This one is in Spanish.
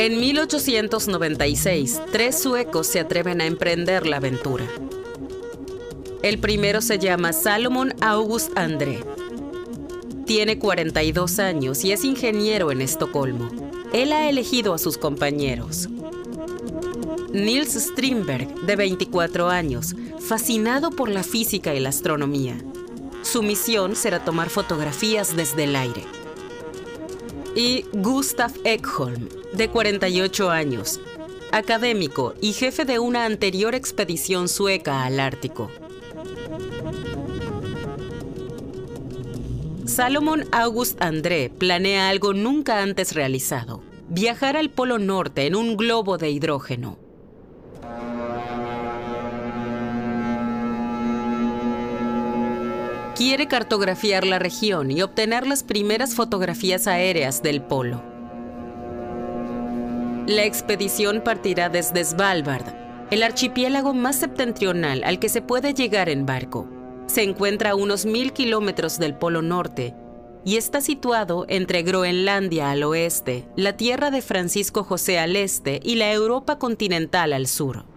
En 1896, 3 suecos se atreven a emprender la aventura. El primero se llama Salomon August André. Tiene 42 años y es ingeniero en Estocolmo. Él ha elegido a sus compañeros. Nils Strindberg, de 24 años, fascinado por la física y la astronomía. Su misión será tomar fotografías desde el aire. Y Gustav Ekholm, de 48 años, académico y jefe de una anterior expedición sueca al Ártico. Salomon August André planea algo nunca antes realizado: viajar al Polo Norte en un globo de hidrógeno. Quiere cartografiar la región y obtener las primeras fotografías aéreas del polo. La expedición partirá desde Svalbard, el archipiélago más septentrional al que se puede llegar en barco. Se encuentra a unos 1000 kilómetros del Polo Norte y está situado entre Groenlandia al oeste, la tierra de Francisco José al este y la Europa continental al sur.